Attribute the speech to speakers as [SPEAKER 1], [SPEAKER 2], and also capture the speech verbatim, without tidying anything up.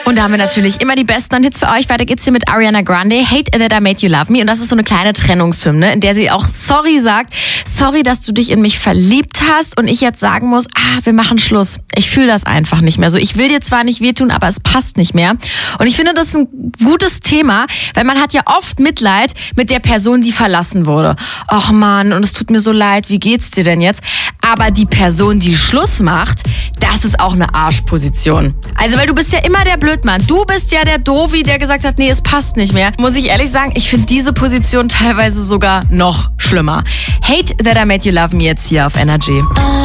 [SPEAKER 1] Und da haben wir natürlich immer die besten Hits für euch. Weiter geht's hier mit Ariana Grande, Hate That I Made You Love Me. Und das ist so eine kleine Trennungshymne, in der sie auch sorry sagt. Sorry, dass du dich in mich verliebt hast und ich jetzt sagen muss, ah, wir machen Schluss. Ich fühle das einfach nicht mehr so. Ich will dir zwar nicht wehtun, aber es passt nicht mehr. Und ich finde, das ist ein gutes Thema, weil man hat ja oft Mitleid mit der Person, die verlassen wurde. Och Mann, und es tut mir so leid, wie geht's dir denn jetzt? Aber die Person, die Schluss macht, das ist auch eine Arschposition. Also, weil du bist ja immer der Blödmann. Du bist ja der Dovi, der gesagt hat, nee, es passt nicht mehr. Muss ich ehrlich sagen, ich finde diese Position teilweise sogar noch schlimmer. Hate That I Made You Love Me jetzt hier auf Energy.